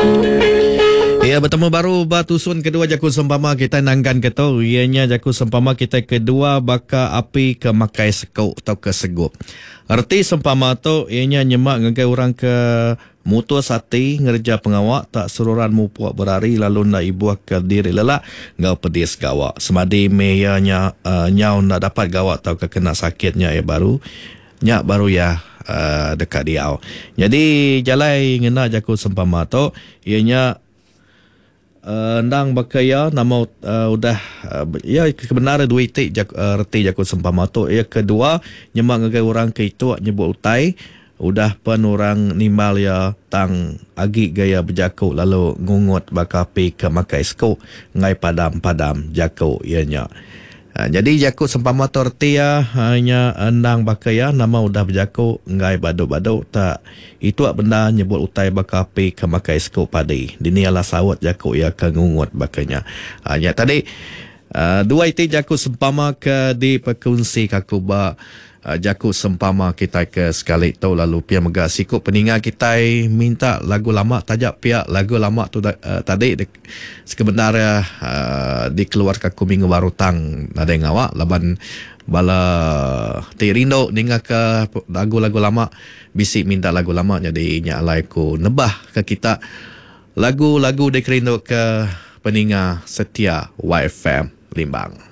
Ya, bertemu baru batusun kedua Jaku Sempama kita nanggan keto. Ianya Jaku Sempama kita kedua baka api ke makai sekau atau ke segup. Arti Sempama tu ianya nyemak ngagai orang ke mutua sati ngerja pengawak tak seruran mupuak berari lalu nak ibuah ke diri lelak ngau pedis gawak. Semadi meyanya nyau nak dapat gawak atau ke kena sakitnya ya baru. Nyak baru ya dekat diau. Jadi jalai ngena Jaku Sempama tu ianya ndang bakaya nama udah ya kebenaran dua itik reti Jaku Sempama tu. Ya kedua nyemak ngagai orang ke itu nyebut utai udah pun orang nimal ya tang agi gaya berjaku lalu ngungut bakapi ke makai sko ngai padam jaku ianya. Jadi Jaku Sempama tu reti ya hanya endang bakaya nama udah berjaku ngai badu-badu tak itu benda nyebut utai bakapi ke makai sko padi dini ala sawat jaku ya ke ngungut bakanya. Ya tadi dua itu Jaku Sempama ke di perkunsi kakuba Jaku Sempama kita ke sekali tu lalu pia megah sikut peningat kita minta lagu lama tajak pia lagu lama tu tadi sebenarnya dikeluarkan ku minggu baru tang ada yang awak laban bala terindo dengar ke lagu-lagu lama bisik minta lagu lama jadi nyalai ku nebah ke kita lagu-lagu dekerindo ke peningat setia YFM Limbang.